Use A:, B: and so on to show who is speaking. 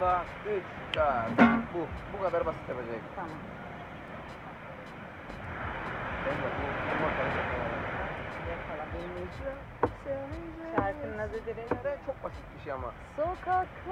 A: Burada 3, 4, bu kadar basit yapacak.
B: Tamam.
A: Ben de bu
B: Yapalım. Şarkının adı direkt
A: çok basit bir şey ama.
B: Sokak